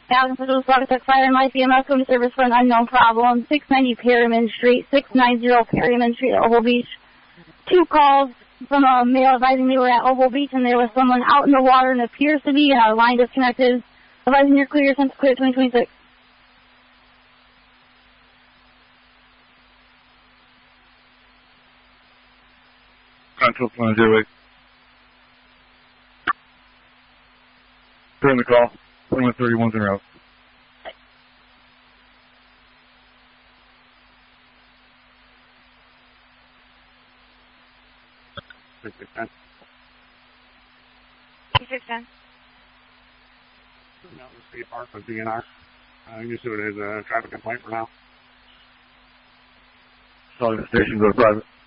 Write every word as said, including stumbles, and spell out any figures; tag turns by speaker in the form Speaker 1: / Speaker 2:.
Speaker 1: Falcon Central Saugatuck Fire and Life E M S going to service for an unknown problem. six ninety Perryman Street, six ninety Perryman Street, Oval Beach. Two calls from a male advising they were at Oval Beach and there was someone out in the water and appears to be and a line disconnected. Advising you're clear since clear twenty twenty-six.
Speaker 2: Control Plan zero eight. Turn the call. twenty-one thirty-one's en route.
Speaker 3: six six ten.
Speaker 1: six six ten.
Speaker 3: No, the State Park with D N R. Uh, you can see it as a traffic complaint for now.
Speaker 2: Calling the station, go to private.